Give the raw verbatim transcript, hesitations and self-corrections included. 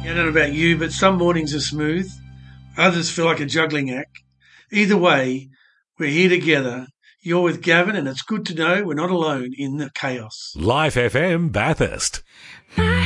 I don't know about you, but some mornings are smooth, others feel like a juggling act. Either way, we're here together. You're with Gavin, and it's good to know we're not alone in the chaos. Life F M Bathurst.